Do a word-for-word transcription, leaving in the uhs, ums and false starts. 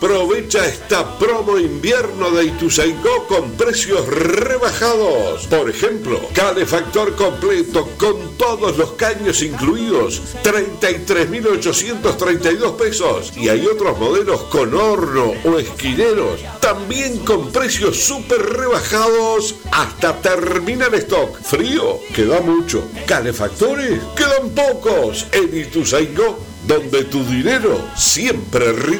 Aprovecha esta promo invierno de Ituzaingó con precios rebajados. Por ejemplo, calefactor completo con todos los caños incluidos, treinta y tres mil ochocientos treinta y dos pesos. Y hay otros modelos con horno o esquineros, también con precios súper rebajados hasta terminar stock. Frío, queda mucho. Calefactores, quedan pocos. En Ituzaingó, donde tu dinero siempre rinde.